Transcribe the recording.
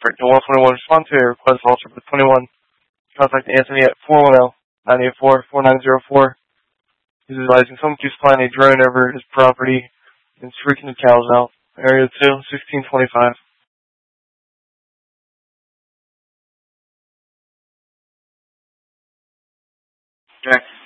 For 121, respond to a request also for 21. Contact Anthony at 410-984-4904. He's advising someone keeps flying a drone over his property and freaking the cows out. Area 2, 1625. Jack.